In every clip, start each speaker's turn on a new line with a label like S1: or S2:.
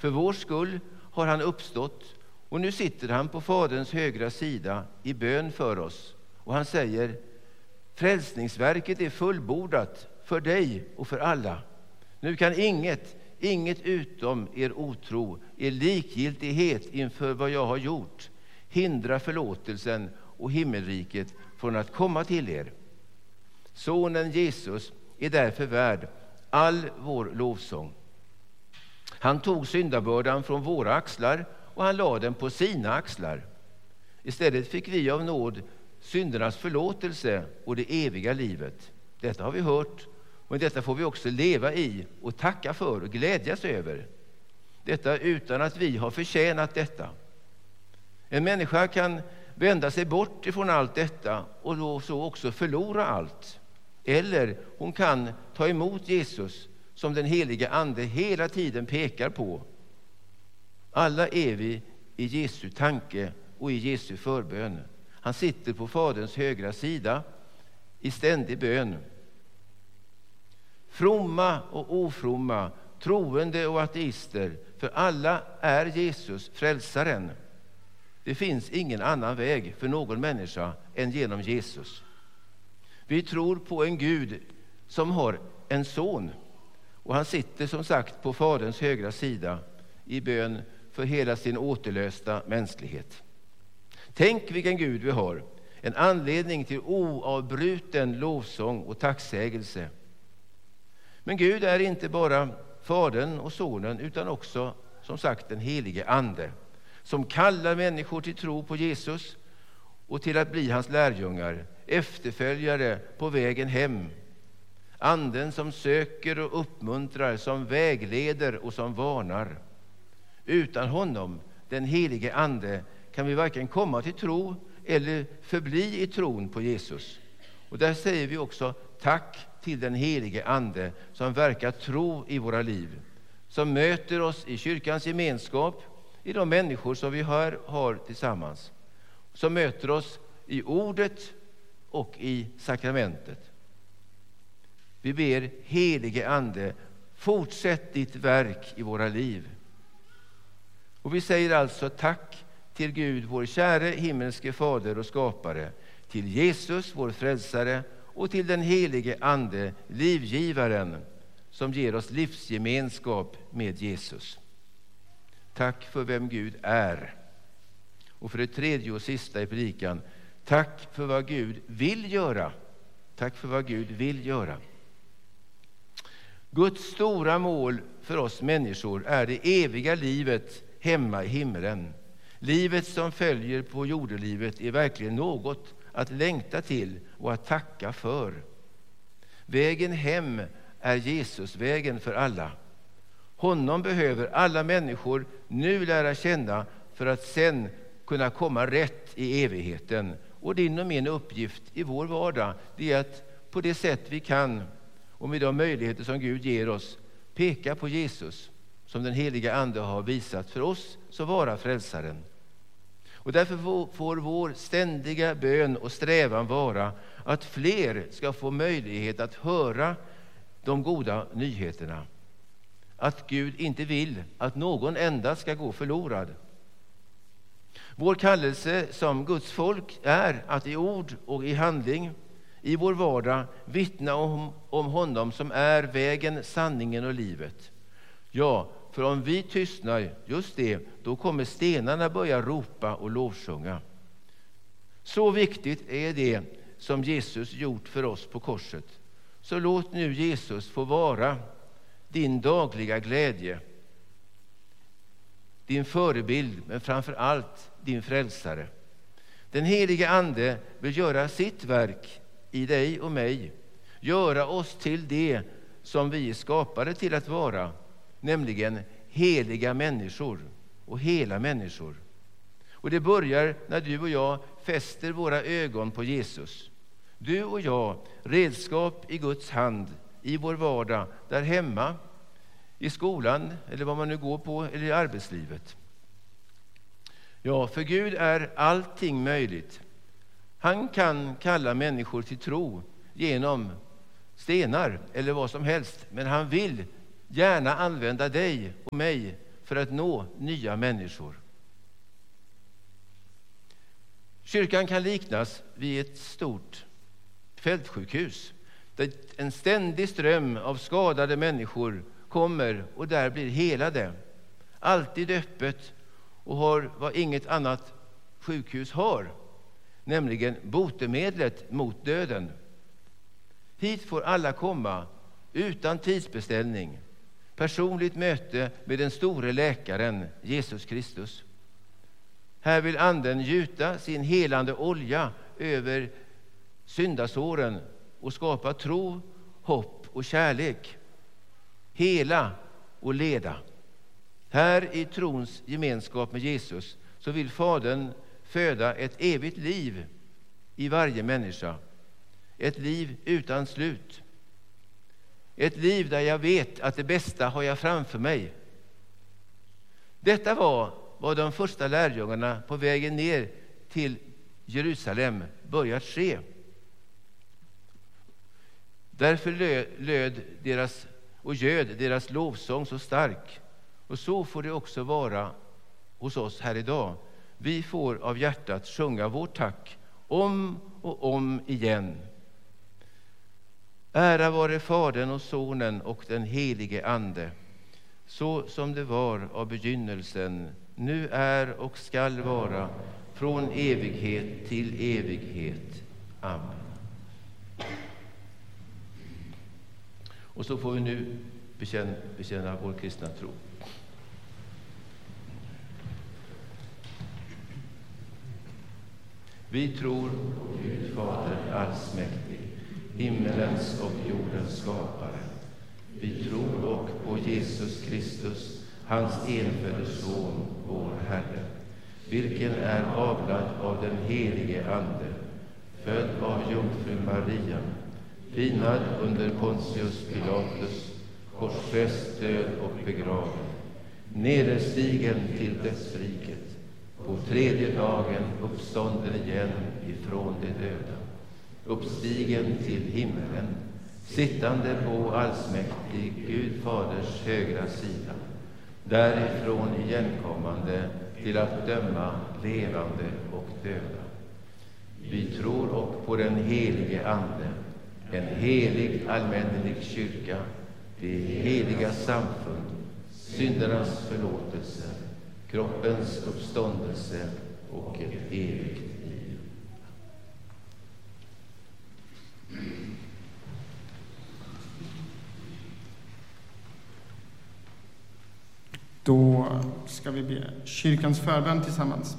S1: För vår skull har han uppstått och nu sitter han på Faderns högra sida i bön för oss. Och han säger: frälsningsverket är fullbordat för dig och för alla. Nu kan inget utom er otro, er likgiltighet inför vad jag har gjort, hindra förlåtelsen och himmelriket från att komma till er. Sonen Jesus är därför värd all vår lovsång. Han tog syndabördan från våra axlar och han lade den på sina axlar. Istället fick vi av nåd syndernas förlåtelse och det eviga livet. Detta har vi hört, och detta får vi också leva i och tacka för och glädjas över. Detta utan att vi har förtjänat detta. En människa kan vända sig bort ifrån allt detta och då så också förlora allt. Eller hon kan ta emot Jesus som den helige ande hela tiden pekar på. Alla är vi i Jesu tanke och i Jesu förbön. Han sitter på Faderns högra sida i ständig bön. Fromma och ofromma, troende och ateister, för alla är Jesus frälsaren. Det finns ingen annan väg för någon människa än genom Jesus. Vi tror på en Gud som har en son, och han sitter som sagt på Faderns högra sida i bön för hela sin återlösta mänsklighet. Tänk vilken Gud vi har, en anledning till oavbruten lovsång och tacksägelse. Men Gud är inte bara Fadern och Sonen utan också som sagt den helige ande, som kallar människor till tro på Jesus och till att bli hans lärjungar, efterföljare på vägen hem. Anden som söker och uppmuntrar, som vägleder och som varnar. Utan honom, den helige ande, kan vi varken komma till tro eller förbli i tron på Jesus. Och där säger vi också tack till den helige ande som verkar tro i våra liv, som möter oss i kyrkans gemenskap, i de människor som vi har tillsammans, som möter oss i ordet och i sakramentet. Vi ber helige ande, fortsätt ditt verk i våra liv. Och vi säger alltså tack till Gud, vår käre himmelske fader och skapare, till Jesus, vår frälsare, och till den helige ande, livgivaren, som ger oss livsgemenskap med Jesus. Tack för vem Gud är. Och för det tredje och sista i predikan, tack för vad Gud vill göra. Tack för vad Gud vill göra. Guds stora mål för oss människor är det eviga livet hemma i himlen. Livet som följer på jordelivet är verkligen något att längta till och att tacka för. Vägen hem är Jesus vägen för alla. Honom behöver alla människor nu lära känna för att sen kunna komma rätt i evigheten. Och din och min uppgift i vår vardag, det är att på det sätt vi kan och med de möjligheter som Gud ger oss peka på Jesus som den heliga ande har visat för oss så vara frälsaren. Och därför får vår ständiga bön och strävan vara att fler ska få möjlighet att höra de goda nyheterna. Att Gud inte vill att någon enda ska gå förlorad. Vår kallelse som Guds folk är att i ord och i handling, i vår vardag, vittna om honom som är vägen, sanningen och livet. Ja, för om vi tystnar, just det, då kommer stenarna börja ropa och lovsjunga. Så viktigt är det som Jesus gjort för oss på korset. Så låt nu Jesus få vara din dagliga glädje, din förebild, men framför allt din frälsare. Den helige ande vill göra sitt verk i dig och mig, göra oss till det som vi är skapade till att vara, nämligen heliga människor och hela människor. Och det börjar när du och jag fäster våra ögon på Jesus. Du och jag, redskap i Guds hand, i vår vardag, där hemma, i skolan eller vad man nu går på, eller i arbetslivet. Ja, för Gud är allting möjligt. Han kan kalla människor till tro genom stenar eller vad som helst, men han vill gärna använda dig och mig för att nå nya människor. Kyrkan kan liknas vid ett stort fältsjukhus där en ständig ström av skadade människor kommer och där blir helade. Alltid öppet och har vad inget annat sjukhus har, nämligen botemedlet mot döden. Hit får alla komma utan tidsbeställning. Personligt möte med den store läkaren Jesus Kristus. Här vill anden gjuta sin helande olja över syndasåren och skapa tro, hopp och kärlek. Hela och leda. Här i trons gemenskap med Jesus så vill Fadern föda ett evigt liv i varje människa. Ett liv utan slut. Ett liv där jag vet att det bästa har jag framför mig. Detta var vad de första lärjungarna på vägen ner till Jerusalem börjat ske. Därför göd deras lovsång så stark. Och så får det också vara hos oss här idag. Vi får av hjärtat sjunga vårt tack om och om igen. Ära vare Fadern och Sonen och den helige Ande, så som det var av begynnelsen, nu är och skall vara, från evighet till evighet. Amen. Och så får vi nu bekänna vår kristna tro. Vi tror på Gud Fader allsmäktig, himmelens och jordens skapare. Vi tror och på Jesus Kristus, hans enfödde son, vår Herre, vilken är avlad av den helige Ande, född av jungfru Maria, pinad under Pontius Pilatus, korsfäst, död och begraven, nederstigen till dödsriket, på tredje dagen uppstånden igen ifrån de döda, uppstigen till himmelen, sittande på allsmäktig Gud Faders högra sida, därifrån igenkommande till att döma levande och döda. Vi tror och på den helige Ande, en helig allmännelig kyrka, det heliga samfund, syndernas förlåtelse, kroppens uppståndelse och ett evigt liv.
S2: Då ska vi be kyrkans förbön tillsammans.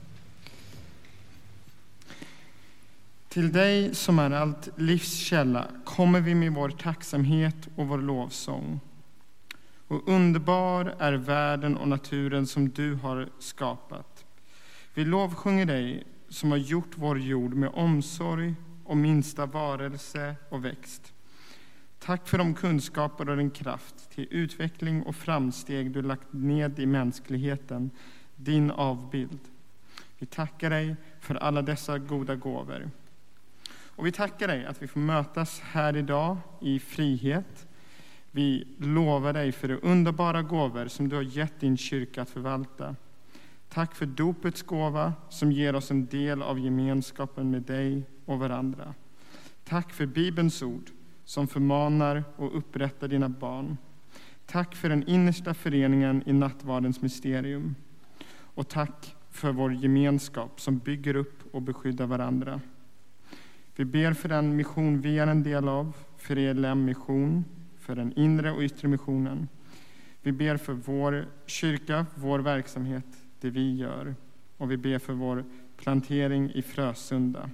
S2: Till dig som är allt livskälla kommer vi med vår tacksamhet och vår lovsång. Och underbar är världen och naturen som du har skapat. Vi lovsjunger dig som har gjort vår jord med omsorg och minsta varelse och växt. Tack för de kunskaper och den kraft till utveckling och framsteg du lagt ned i mänskligheten, din avbild. Vi tackar dig för alla dessa goda gåvor. Och vi tackar dig att vi får mötas här idag i frihet. Vi lovar dig för de underbara gåvor som du har gett din kyrka att förvalta. Tack för dopets gåva som ger oss en del av gemenskapen med dig och varandra. Tack för Bibelns ord som förmanar och upprättar dina barn. Tack för den innersta föreningen i nattvardens mysterium. Och tack för vår gemenskap som bygger upp och beskyddar varandra. Vi ber för den mission vi är en del av, för ELM mission, för den inre och yttre missionen. Vi ber för vår kyrka, vår verksamhet, det vi gör. Och vi ber för vår plantering i Frösunda.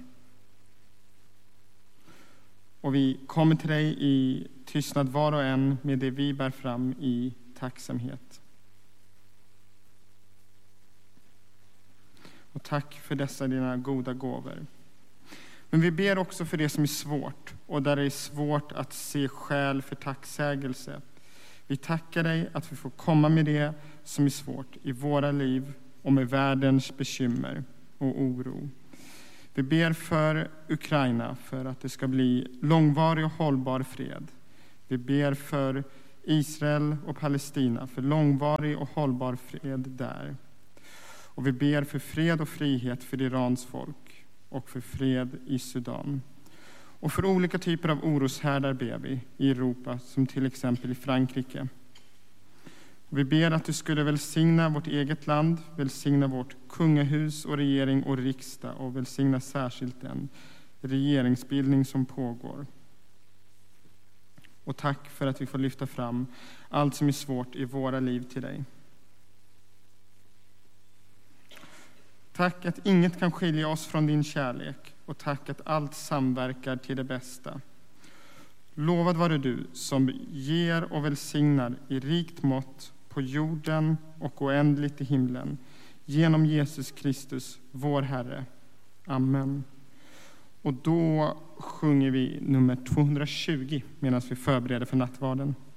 S2: Och vi kommer till dig i tystnad var och en med det vi bär fram i tacksamhet. Och tack för dessa dina goda gåvor. Men vi ber också för det som är svårt och där det är svårt att se skäl för tacksägelse. Vi tackar dig att vi får komma med det som är svårt i våra liv och med världens bekymmer och oro. Vi ber för Ukraina för att det ska bli långvarig och hållbar fred. Vi ber för Israel och Palestina, för långvarig och hållbar fred där. Och vi ber för fred och frihet för Irans folk och för fred i Sudan. Och för olika typer av oroshärdar ber vi i Europa, som till exempel i Frankrike. Och vi ber att du skulle välsigna vårt eget land, välsigna vårt kungahus och regering och riksdag och välsigna särskilt den regeringsbildning som pågår. Och tack för att vi får lyfta fram allt som är svårt i våra liv till dig. Tack att inget kan skilja oss från din kärlek, och tack att allt samverkar till det bästa. Lovad vare du som ger och välsignar i rikt mått på jorden och oändligt i himlen, genom Jesus Kristus, vår Herre. Amen. Och då sjunger vi nummer 220 medan vi förbereder för nattvarden.